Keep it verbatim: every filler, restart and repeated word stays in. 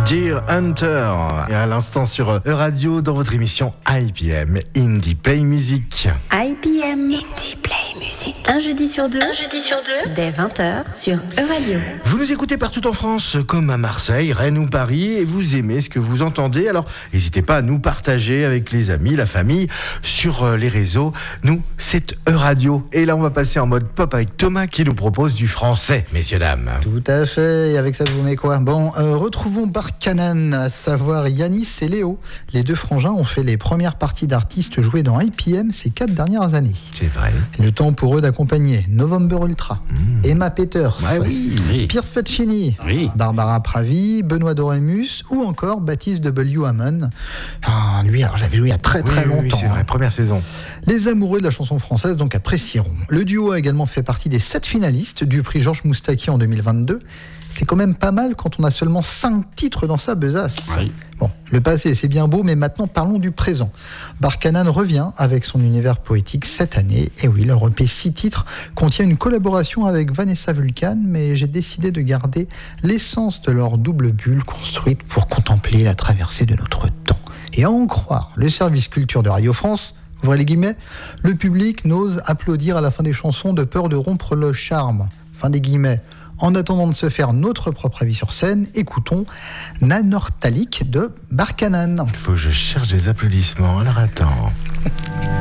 Dear Hunter, et à l'instant sur E-Radio dans votre émission I P M Indie Play Music. I P M Indie Play Music. Un jeudi sur deux. Un jeudi sur deux. Dès vingt heures sur E-Radio. Vous nous écoutez partout en France, comme à Marseille, Rennes ou Paris, et vous aimez ce que vous entendez. Alors, n'hésitez pas à nous partager avec les amis, la famille, sur les réseaux. Nous, c'est E-Radio. Et là, on va passer en mode pop avec Thomas qui nous propose du français, messieurs, dames. Tout à fait. Et avec ça, je vous mets quoi ? Bon, euh, retrouvons Barkhanan, à savoir Yanis et Léo. Les deux frangins ont fait les premières parties d'artistes jouées dans I P M ces quatre dernières années. C'est vrai. Le temps pour eux d'accompagner November Ultra, mmh. Emma Peters, ouais, oui, oui. Pierce Faccini, oui. Barbara Pravi, Benoît Doremus ou encore Baptiste W. Hammond. Ah, lui, alors, je l'avais joué il y a très très oui, longtemps. Oui, c'est vrai, première saison. Les amoureux de la chanson française donc apprécieront. Le duo a également fait partie des sept finalistes du prix Georges Moustaki en deux mille vingt-deux. C'est quand même pas mal quand on a seulement cinq titres dans sa besace. Oui. Bon, le passé c'est bien beau, mais maintenant parlons du présent. Barkhanan revient avec son univers poétique cette année. Et oui, leur E P six titres contient une collaboration avec Vanessa Vulcan, mais j'ai décidé de garder l'essence de leur double bulle construite pour contempler la traversée de notre temps. Et à en croire le service culture de Radio France, ouvrez les guillemets, le public n'ose applaudir à la fin des chansons de peur de rompre le charme. Fin des guillemets. En attendant de se faire notre propre avis sur scène, écoutons Nanortalik de Barkhanan. Il faut que je cherche des applaudissements. Alors attends.